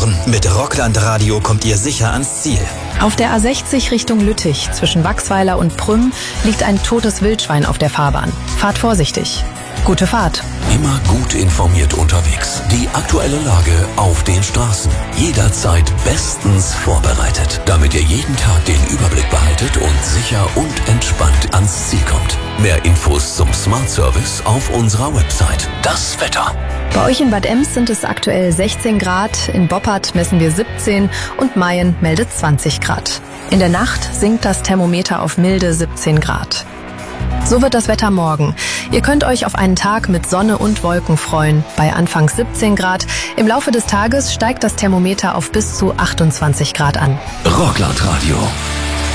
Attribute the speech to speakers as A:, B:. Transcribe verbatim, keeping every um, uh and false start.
A: hören. Mit Rockland-Radio kommt ihr sicher ans Ziel.
B: Auf der A sechzig Richtung Lüttich zwischen Wachsweiler und Prüm liegt ein totes Wildschwein auf der Fahrbahn. Fahrt vorsichtig. Gute Fahrt.
C: Immer gut informiert unterwegs. Die aktuelle Lage auf den Straßen. Jederzeit bestens vorbereitet, damit ihr jeden Tag den Überblick behaltet und sicher und entspannt ans Ziel kommt. Mehr Infos zum Smart Service auf unserer Website. Das Wetter.
B: Bei euch in Bad Ems sind es aktuell sechzehn Grad, in Boppard messen wir siebzehn und Mayen meldet zwanzig Grad. In der Nacht sinkt das Thermometer auf milde siebzehn Grad. So wird das Wetter morgen. Ihr könnt euch auf einen Tag mit Sonne und Wolken freuen. Bei anfangs siebzehn Grad. Im Laufe des Tages steigt das Thermometer auf bis zu achtundzwanzig Grad an.
C: Rockland Radio.